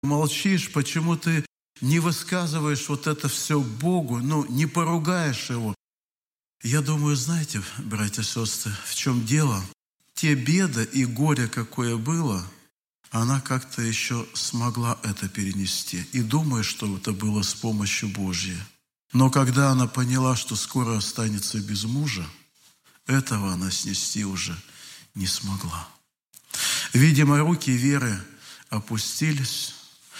молчишь, почему ты не высказываешь вот это все Богу, не поругаешь Его. Я думаю, знаете, братья и сестры, в чем дело? Те беды и горе, какое было, она как-то еще смогла это перенести. И думаю, что это было с помощью Божьей. Но когда она поняла, что скоро останется без мужа, этого она снести уже не смогла. Видимо, руки Веры опустились,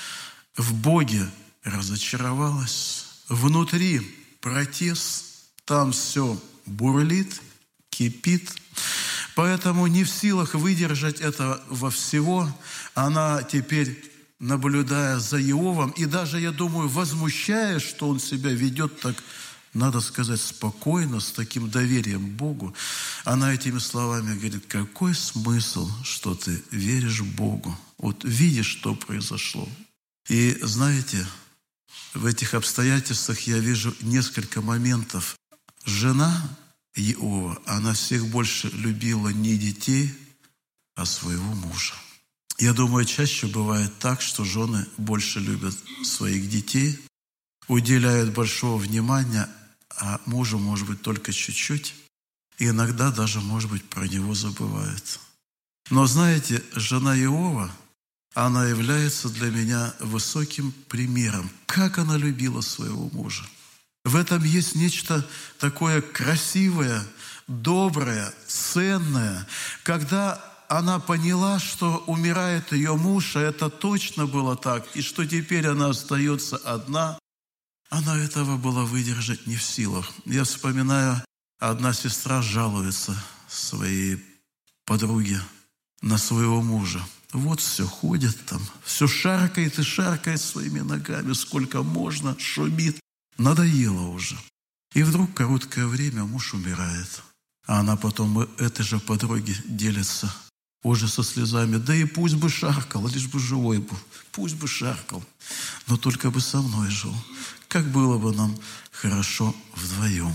в Боге разочаровалась, внутри протест, там все бурлит, кипит. Поэтому не в силах выдержать этого всего, она теперь, наблюдая за Иовом, и даже, я думаю, возмущаясь, что он себя ведет так, надо сказать, спокойно, с таким доверием Богу, она этими словами говорит: какой смысл, что ты веришь Богу? Вот видишь, что произошло. И знаете, в этих обстоятельствах я вижу несколько моментов. Жена Иова, она всех больше любила не детей, а своего мужа. Я думаю, чаще бывает так, что жены больше любят своих детей, уделяют большого внимания, а мужу, может быть, только чуть-чуть, и иногда даже, может быть, про него забывают. Но знаете, жена Иова, она является для меня высоким примером, как она любила своего мужа. В этом есть нечто такое красивое, доброе, ценное. Когда она поняла, что умирает ее муж, а это точно было так, и что теперь она остается одна, она этого была выдержать не в силах. Я вспоминаю, одна сестра жалуется своей подруге на своего мужа. Вот все ходит там, все шаркает и шаркает своими ногами, сколько можно, шумит. Надоело уже. И вдруг короткое время муж умирает. А она потом этой же подруге делится уже со слезами. Да и пусть бы шаркал, лишь бы живой был. Пусть бы шаркал, но только бы со мной жил. Как было бы нам хорошо вдвоем.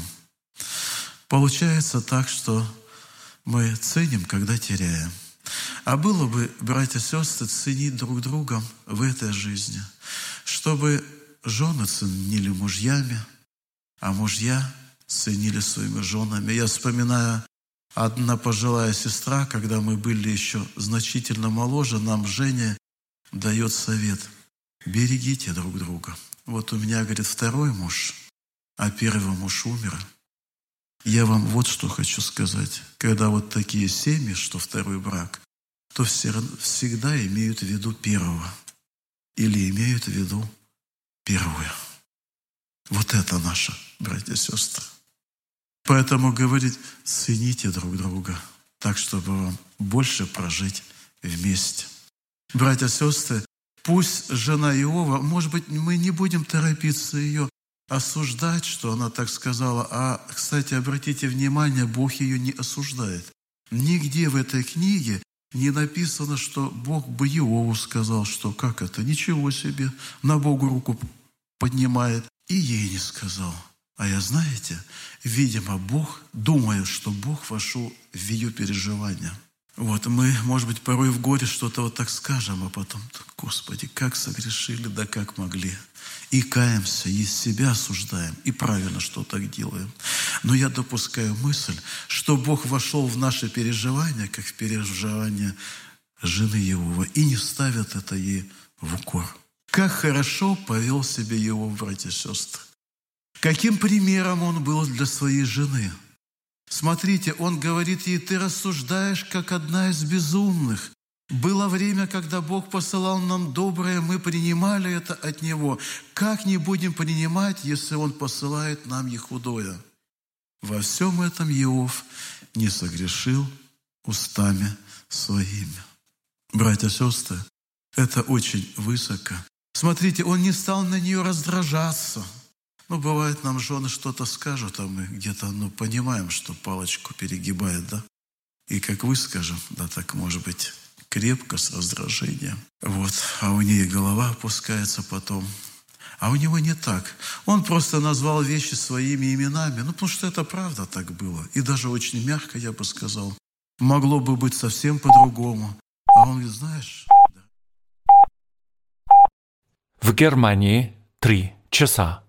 Получается так, что мы ценим, когда теряем. А было бы, братья и сестры, ценить друг друга в этой жизни, чтобы жены ценили мужьями, а мужья ценили своими женами. Я вспоминаю, одна пожилая сестра, когда мы были еще значительно моложе, нам Женя дает совет: берегите друг друга. Вот у меня, говорит, второй муж, а первый муж умер. Я вам вот что хочу сказать. Когда вот такие семьи, что второй брак, то всегда имеют в виду первого или имеют в виду первую. Вот это наше, братья и сестры. Поэтому говорит, цените друг друга, так, чтобы вам больше прожить вместе. Братья и сестры, пусть жена Иова, может быть, мы не будем торопиться ее осуждать, что она так сказала. А, кстати, обратите внимание, Бог ее не осуждает. Нигде в этой книге не написано, что Бог бы Иову сказал, что как это, ничего себе, на Богу руку поднимает. И ей не сказал. А я, знаете, видимо, думаю, что Бог вошел в ее переживания. Вот мы, может быть, порой в горе что-то вот так скажем, а потом: Господи, как согрешили, да как могли. И каемся, и себя осуждаем, и правильно, что так делаем. Но я допускаю мысль, что Бог вошел в наши переживания, как в переживания жены Иова, и не ставит это ей в укор. Как хорошо повел себя Иов, братья и сестры. Каким примером он был для своей жены. Смотрите, он говорит ей: ты рассуждаешь, как одна из безумных. Было время, когда Бог посылал нам доброе, мы принимали это от Него. Как не будем принимать, если Он посылает нам и худое? Во всем этом Иов не согрешил устами своими. Братья и сестры, это очень высоко. Смотрите, он не стал на нее раздражаться. Бывает, нам жены что-то скажут, а мы где-то, понимаем, что палочку перегибает, да? И как выскажем, да, так, может быть, крепко, с раздражением. Вот, а у нее голова опускается потом. А у него не так. Он просто назвал вещи своими именами, потому что это правда так было. И даже очень мягко, я бы сказал. Могло бы быть совсем по-другому. А он говорит: знаешь, Германии 3 часа.